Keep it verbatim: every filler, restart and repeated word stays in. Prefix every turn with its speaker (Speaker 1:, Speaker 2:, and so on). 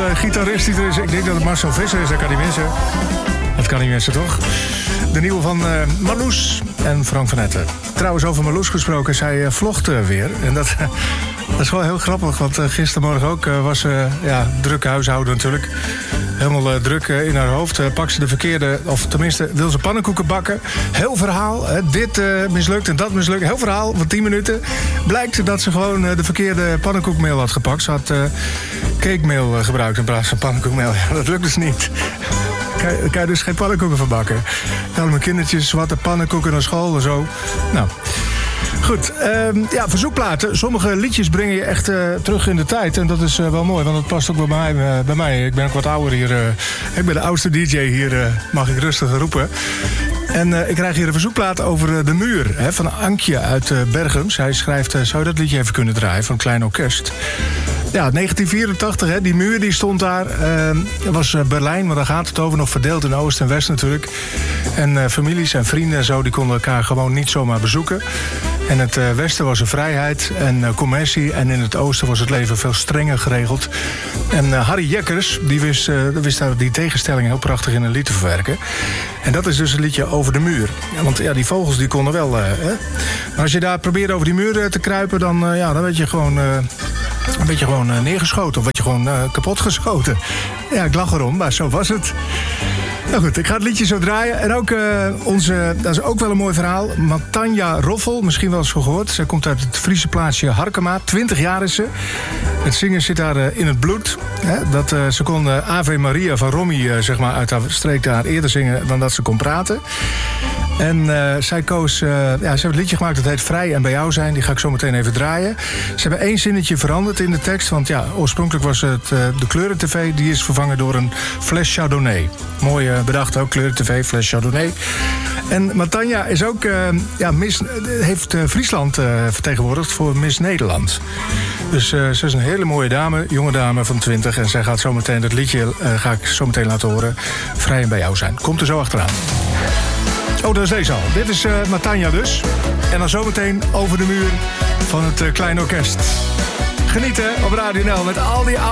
Speaker 1: uh, gitarist die er is. Ik denk dat het Marcel Visser is, dat kan niet missen. Dat kan niet missen, toch? De nieuwe van uh, Marloes en Frank van Etten. Trouwens, over Marloes gesproken, zij uh, vlogt uh, weer. En dat, uh, dat is wel heel grappig, want uh, gistermorgen ook uh, was uh, ja, druk huishouden natuurlijk. Helemaal uh, druk uh, in haar hoofd. Uh, pakt ze de verkeerde, of tenminste wil ze pannenkoeken bakken. Heel verhaal. Hè, dit uh, mislukt en dat mislukt. Heel verhaal van tien minuten. Blijkt dat ze gewoon uh, de verkeerde pannenkoekmeel had gepakt. Ze had uh, cakemeel uh, gebruikt in plaats van pannenkoekmeel. Ja, dat lukt dus niet. Daar kan je dus geen pannenkoeken van bakken. Allemaal kindertjes, zwarte pannenkoeken naar school en zo. Nou, goed. Uh, ja, verzoekplaten. Sommige liedjes brengen je echt uh, terug in de tijd. En dat is uh, wel mooi, want dat past ook bij mij. Uh, bij mij. Ik ben ook wat ouder hier. Uh, ik ben de oudste D J hier, uh, mag ik rustig roepen. En uh, ik krijg hier een verzoekplaat over uh, De Muur. Hè, van Ankje uit uh, Bergen. Zij schrijft, uh, zou je dat liedje even kunnen draaien van een klein orkest? Ja, negentien vierentachtig, hè, die muur die stond daar. Uh, dat was uh, Berlijn, maar daar gaat het over. Nog verdeeld in Oost en West natuurlijk. En uh, families en vrienden en zo, die konden elkaar gewoon niet zomaar bezoeken. En het uh, Westen was er vrijheid en uh, commercie. En in het Oosten was het leven veel strenger geregeld. En uh, Harry Jekkers, die wist, uh, wist daar die tegenstelling heel prachtig in een lied te verwerken. En dat is dus een liedje over de muur. Want ja, die vogels die konden wel... Uh, hè? Maar als je daar probeert over die muur uh, te kruipen, dan, uh, ja, dan werd je gewoon... Uh, Dan werd je gewoon uh, neergeschoten of werd je gewoon uh, kapot geschoten. Ja, ik lach erom, maar zo was het. Nou goed, ik ga het liedje zo draaien. En ook uh, onze, dat is ook wel een mooi verhaal. Matanja Roffel, misschien wel eens gehoord. Zij komt uit het Friese plaatsje Harkema. twintig jaar is ze. Het zingen zit daar uh, in het bloed. Hè? Dat, uh, ze kon uh, Ave Maria van Romy uh, zeg maar, uit haar streek daar eerder zingen dan dat ze kon praten. En uh, zij koos, uh, ja, ze hebben het liedje gemaakt, dat heet Vrij en bij jou zijn. Die ga ik zo meteen even draaien. Ze hebben één zinnetje veranderd in de tekst. Want ja, oorspronkelijk was het uh, de kleuren-tv. Die is vervangen door een fles Chardonnay. Mooi uh, bedacht ook, kleuren-tv, fles Chardonnay. En Matanja is ook, uh, ja, Miss, heeft uh, Friesland uh, vertegenwoordigd voor Miss Nederland. Dus uh, ze is een hele mooie dame, jonge dame van twintig. En zij gaat zo meteen, dat liedje uh, ga ik zo meteen laten horen. Vrij en bij jou zijn. Komt er zo achteraan. Oh, dat is deze al. Dit is uh, Matanja dus. En dan zometeen Over de Muur van het uh, Klein Orkest. Genieten op Radio N L met al die